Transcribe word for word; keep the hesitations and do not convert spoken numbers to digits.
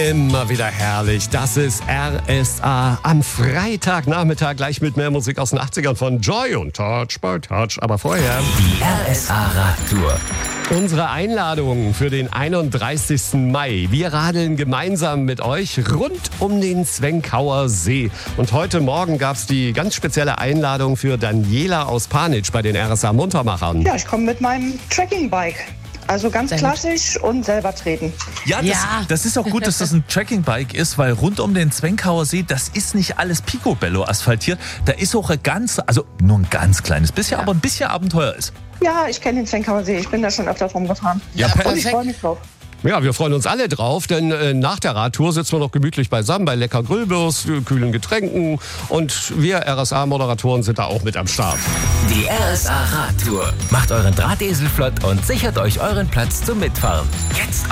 Immer wieder herrlich. Das ist R S A am Freitagnachmittag gleich mit mehr Musik aus den achtzigern von Joy und Touch by Touch. Aber vorher die R S A Radtour. Unsere Einladung für den einunddreißigsten Mai. Wir radeln gemeinsam mit euch rund um den Zwenkauer See. Und heute Morgen gab es die ganz spezielle Einladung für Daniela aus Panitsch bei den R S A Muntermachern. Ja, ich komme mit meinem Trekkingbike. Also ganz Sehr klassisch und selber treten. Ja, das, Ja. das ist auch gut, dass das ein Trekkingbike ist, weil rund um den Zwenkauer See, das ist nicht alles Picobello asphaltiert. Da ist auch ein ganz, also nur ein ganz kleines bisschen, aber ein bisschen Abenteuer ist. Ja, ich kenne den Zwenkauer See. Ich bin da schon öfter rumgefahren. Ja, Und ich perfekt. freue mich drauf. Ja, wir freuen uns alle drauf, denn äh, nach der Radtour sitzen wir noch gemütlich beisammen bei lecker Grillwurst, äh, kühlen Getränken und wir R S A-Moderatoren sind da auch mit am Start. Die R S A Radtour. Macht euren Drahtesel flott und sichert euch euren Platz zum Mitfahren. Jetzt